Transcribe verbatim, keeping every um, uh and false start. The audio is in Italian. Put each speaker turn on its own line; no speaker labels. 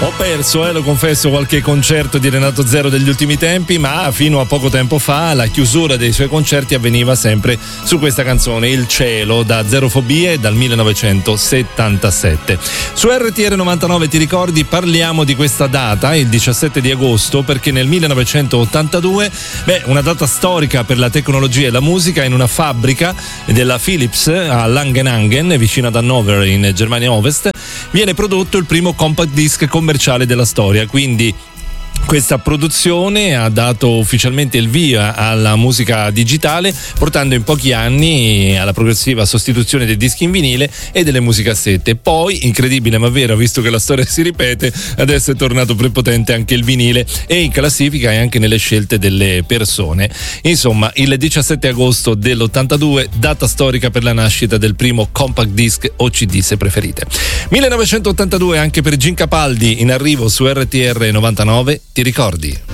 Ho perso, eh, lo confesso, qualche concerto di Renato Zero degli ultimi tempi, ma fino a poco tempo fa la chiusura dei suoi concerti avveniva sempre su questa canzone, Il cielo, da Zerofobie, dal millenovecentosettantasette. Su R T R novantanove Ti ricordi, parliamo di questa data, il diciassette di agosto, perché nel millenovecentottantadue, beh, una data storica per la tecnologia e la musica, in una fabbrica della Philips a Langenhagen, vicino ad Hannover in Germania Ovest, viene prodotto il primo compact disc commerciale della storia. Quindi questa produzione ha dato ufficialmente il via alla musica digitale, portando in pochi anni alla progressiva sostituzione dei dischi in vinile e delle musicassette. Poi, incredibile ma vero, visto che la storia si ripete, adesso è tornato prepotente anche il vinile, e in classifica e anche nelle scelte delle persone. Insomma, il diciassette agosto dell'ottantadue, data storica per la nascita del primo compact disc o C D se preferite. millenovecentottantadue anche per Gin Capaldi, in arrivo su R T R novantanove. Ti ricordi?